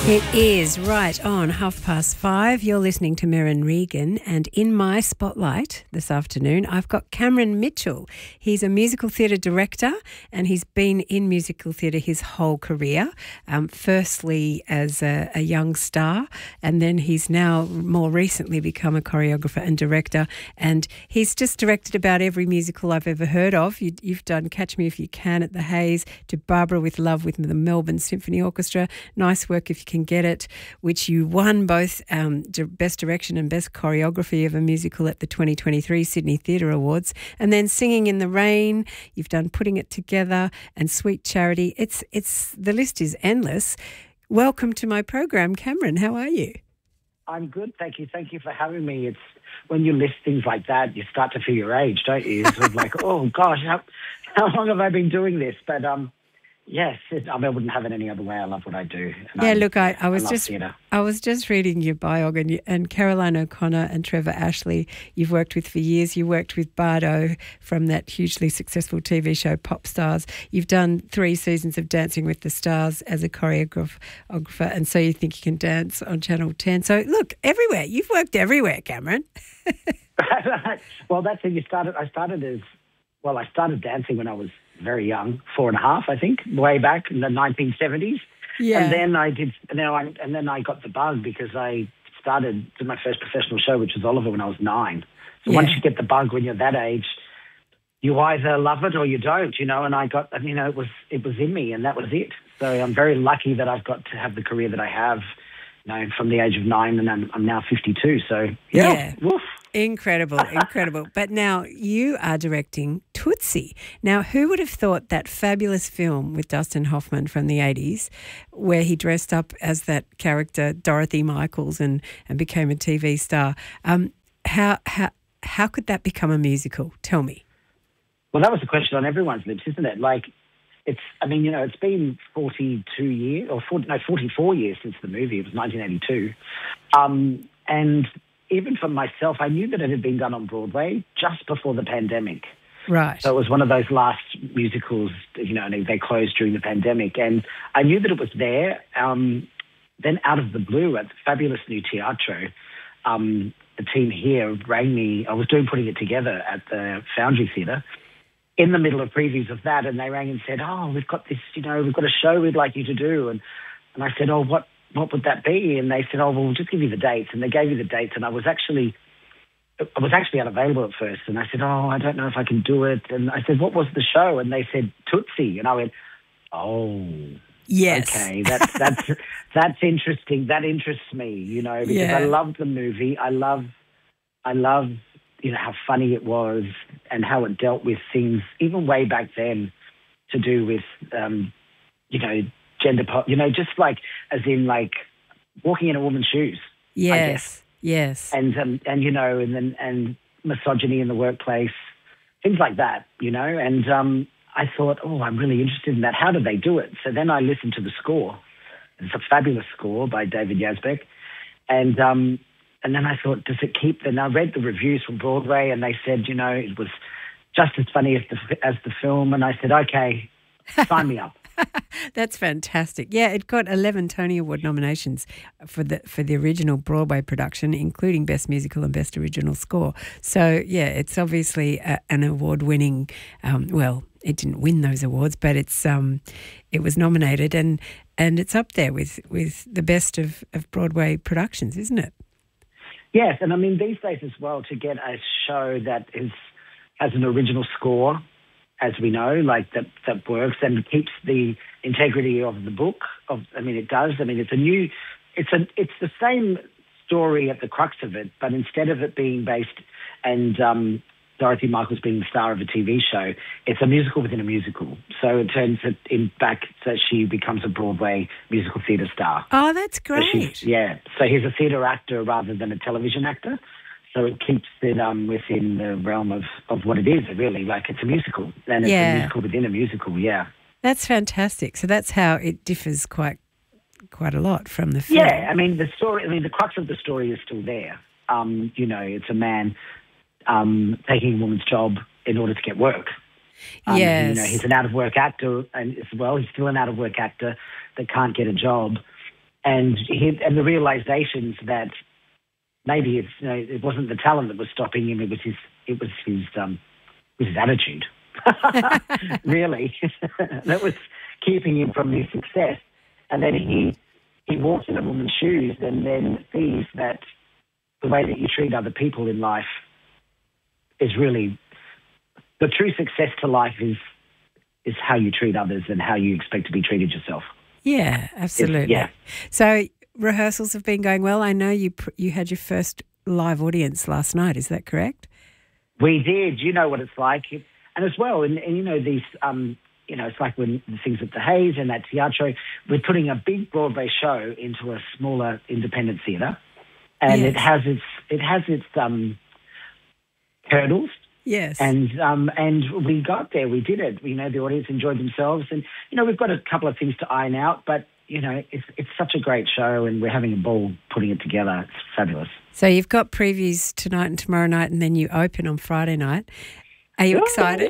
It is right on 5:30. You're listening to Merryn Regan, and in my spotlight this afternoon, I've got Cameron Mitchell. He's a musical theatre director, and he's been in musical theatre his whole career. Firstly as a young star, and then he's now more recently become a choreographer and director, and he's just directed about every musical I've ever heard of. You've done Catch Me If You Can at the Hayes, to Barbara with Love with the Melbourne Symphony Orchestra, Nice Work If You Can Get It, which you won both Best Direction and Best Choreography of a Musical at the 2023 Sydney Theatre Awards, and then Singing in the Rain. You've done Putting It Together and Sweet Charity. It's the list is endless. Welcome to my program, Cameron. How are you? I'm good, thank you. Thank you for having me. It's when you list things like that, you start to feel your age, don't you? It's sort of like, oh gosh, how long have I been doing this? But yes, I wouldn't have it any other way. I love what I do. Yeah, look, I was just reading your biog, and Caroline O'Connor and Trevor Ashley you've worked with for years. You worked with Bardo from that hugely successful TV show Pop Stars. You've done 3 seasons of Dancing with the Stars as a choreographer, and So You Think You Can Dance on Channel 10. So look, everywhere. You've worked everywhere, Cameron. Well, that's how I started dancing when I was very young, 4.5, I think, way back in the 1970s. Yeah. And then I got the bug because I started my first professional show, which was Oliver, when I was 9. So once you get the bug when you're that age, you either love it or you don't, and I got, it was in me, and that was it. So I'm very lucky that I've got to have the career that I have, from the age of 9, and I'm now 52. So yeah. Woof. Incredible. But now you are directing Tootsie. Now, who would have thought that fabulous film with Dustin Hoffman from the 80s, where he dressed up as that character Dorothy Michaels and became a TV star? How could that become a musical? Tell me. Well, that was the question on everyone's lips, isn't it? It's been 44 years since the movie. It was 1982. And even for myself, I knew that it had been done on Broadway just before the pandemic. Right. So it was one of those last musicals, and they closed during the pandemic. And I knew that it was there. Then out of the blue at the fabulous New Teatro, the team here rang me. I was Putting It Together at the Foundry Theatre in the middle of previews of that. And they rang and said, we've got this, we've got a show we'd like you to do. And I said, what would that be? And they said, we'll just give you the dates. And they gave me the dates, and I was actually unavailable at first. And I said, I don't know if I can do it. And I said, what was the show? And they said, Tootsie. And I went, yes. Okay, that's interesting. That interests me, because I love the movie. I love, how funny it was and how it dealt with things, even way back then, to do with, gender, just as in walking in a woman's shoes. Yes, I guess. Yes. And misogyny in the workplace, things like that, And I thought, I'm really interested in that. How did they do it? So then I listened to the score. It's a fabulous score by David Yazbek, and then I thought, does it keep? And I read the reviews from Broadway, and they said, it was just as funny as the film. And I said, okay, sign me up. That's fantastic. Yeah, it got 11 Tony Award nominations for the original Broadway production, including Best Musical and Best Original Score. So, yeah, it's obviously an award-winning, it didn't win those awards, but it was nominated, and it's up there with the best of Broadway productions, isn't it? Yes, and these days as well, to get a show that has an original score, as we know, that works and keeps the integrity of the book. It does. It's the same story at the crux of it, but instead of it being based and Dorothy Michaels being the star of a TV show, it's a musical within a musical. So it turns it back that she becomes a Broadway musical theatre star. Oh, that's great. So he's a theatre actor rather than a television actor. So it keeps it within the realm of what it is, really. It's a musical, and it's a musical within a musical, yeah. That's fantastic. So that's how it differs quite a lot from the film. Yeah, the story, the crux of the story is still there. It's a man taking a woman's job in order to get work. He's an out-of-work actor, and as well, he's still an out-of-work actor that can't get a job. and the realizations that maybe it wasn't the talent that was stopping him; it was his attitude, really, that was keeping him from his success. And then he walks in a woman's shoes and then sees that the way that you treat other people in life is really the true success to life is how you treat others and how you expect to be treated yourself. Yeah, absolutely. Yeah. So rehearsals have been going well. I know you had your first live audience last night. Is that correct? We did. You know what it's like. And as well, and these, it's like when the things at the Hayes and that Teatro, we're putting a big Broadway show into a smaller independent theatre. And Yes. it has its hurdles. Yes. And we got there. We did it. The audience enjoyed themselves. And, we've got a couple of things to iron out, but, it's such a great show and we're having a ball putting it together. It's fabulous. So you've got previews tonight and tomorrow night and then you open on Friday night. Are you excited?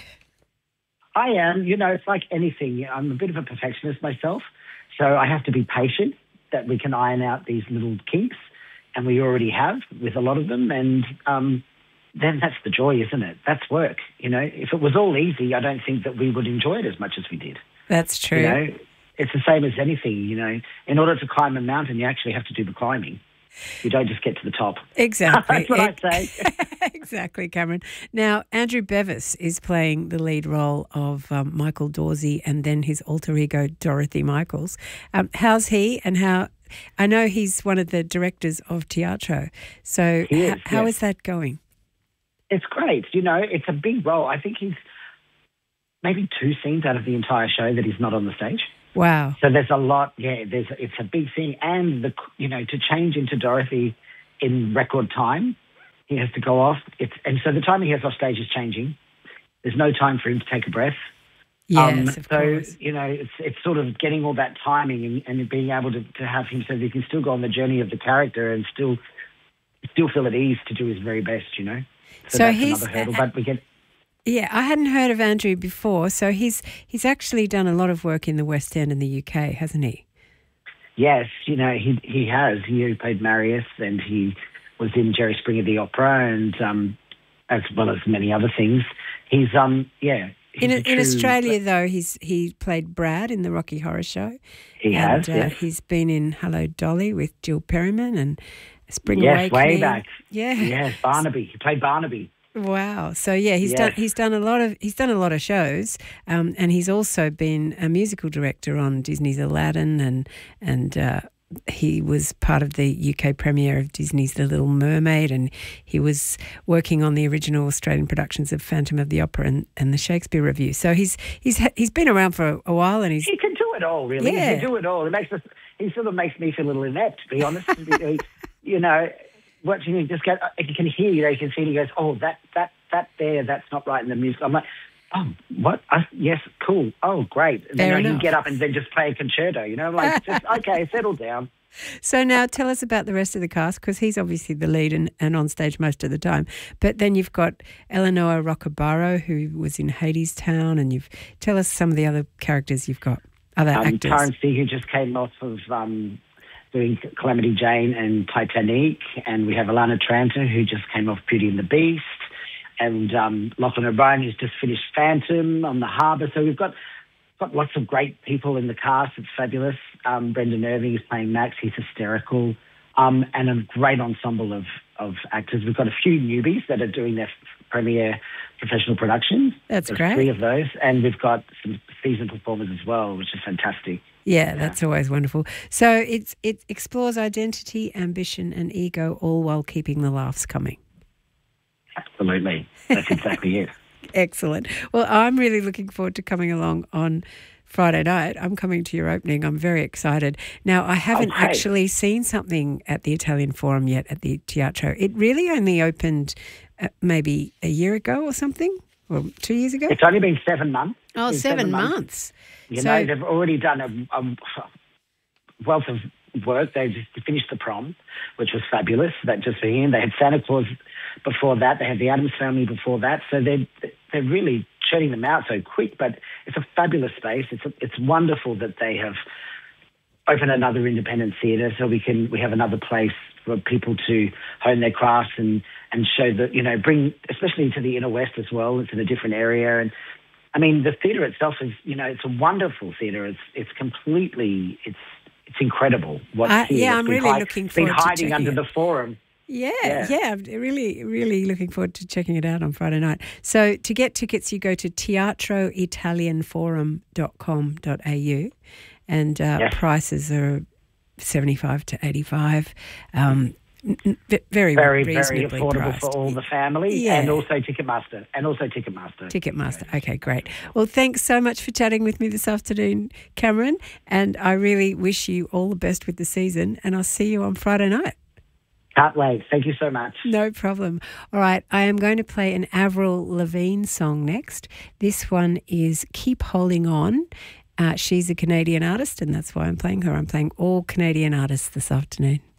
I am. It's like anything. I'm a bit of a perfectionist myself, so I have to be patient that we can iron out these little kinks, and we already have with a lot of them, and then that's the joy, isn't it? That's work. If it was all easy, I don't think that we would enjoy it as much as we did. That's true. It's the same as anything, In order to climb a mountain, you actually have to do the climbing. You don't just get to the top. Exactly. That's what I say. Exactly, Cameron. Now, Andrew Bevis is playing the lead role of Michael Dawsey and then his alter ego, Dorothy Michaels. How's he and how... I know he's one of the directors of Teatro. So how is that going? It's great. It's a big role. I think he's maybe 2 scenes out of the entire show that he's not on the stage. Wow. So there's a lot, it's a big thing. And, to change into Dorothy in record time, he has to go off. And so the time he has off stage is changing. There's no time for him to take a breath. Yes, of course. It's sort of getting all that timing and being able to have him so that he can still go on the journey of the character and still feel at ease to do his very best, So that's another hurdle. But we get... Yeah, I hadn't heard of Andrew before. So he's actually done a lot of work in the West End in the UK, hasn't he? Yes, he has. He played Marius and he was in Jerry Springer the Opera and as well as many other things. He's In Australia, though, he played Brad in the Rocky Horror Show. He has, yes. He's been in Hello, Dolly with Jill Perryman and Spring Yes, Awakening. way back. Yeah. Yes, Barnaby. He played Barnaby. Wow. So he's done a lot of shows, and he's also been a musical director on Disney's Aladdin, and he was part of the UK premiere of Disney's The Little Mermaid, and he was working on the original Australian productions of Phantom of the Opera and the Shakespeare Review. So he's been around for a while, and he can do it all, really. Yeah. He can do it all. He sort of makes me feel a little inept, to be honest. Watching him just you can hear, you can see, and he goes, oh, that there, that's not right in the music. I'm like, oh, what? Yes, cool. Oh, great. And then I can get up and then just play a concerto, I'm like, just, okay, settle down. So now tell us about the rest of the cast, because he's obviously the lead and on stage most of the time. But then you've got Eleanor Roccabaro, who was in Hadestown, and tell us some of the other characters you've got, other actors. Terence Stigg, who just came off of doing Calamity Jane and Titanic, and we have Alana Tranter, who just came off Beauty and the Beast, and Lachlan O'Brien, who's just finished Phantom on the Harbour. So we've got lots of great people in the cast. It's fabulous. Brendan Irving is playing Max. He's hysterical. And a great ensemble of actors. We've got a few newbies that are doing their premiere professional productions. There's great. 3 of those. And we've got some seasoned performers as well, which is fantastic. Yeah, that's always wonderful. So it explores identity, ambition and ego, all while keeping the laughs coming. Absolutely. That's exactly it. Excellent. Well, I'm really looking forward to coming along on Friday night. I'm coming to your opening. I'm very excited. Now, I haven't actually seen something at the Italian Forum yet at the Teatro. It really only opened maybe a year ago or something, or 2 years ago? It's only been 7 months. Oh, 7 months. They've already done a wealth of work. They just finished The Prom, which was fabulous. That just began. They had Santa Claus before that. They had The Addams Family before that. So they're really churning them out so quick. But it's a fabulous space. It's wonderful that they have open another independent theatre so we have another place for people to hone their crafts and show that, bring, especially to the inner west as well, into the different area. And I mean, the theatre itself is, it's a wonderful theatre. It's completely, it's incredible what's here. Yeah, I'm really looking forward to checking hiding under the Forum. Yeah, I'm really, really looking forward to checking it out on Friday night. So to get tickets, you go to teatroitalianforum.com.au and prices are 75 to 85. Very affordable priced. For all the family, and also Ticketmaster. Ticketmaster. Okay, great. Well, thanks so much for chatting with me this afternoon, Cameron, and I really wish you all the best with the season, and I'll see you on Friday night. Can't wait. Thank you so much. No problem. All right, I am going to play an Avril Lavigne song next. This one is Keep Holding On. She's a Canadian artist, and that's why I'm playing her. I'm playing all Canadian artists this afternoon.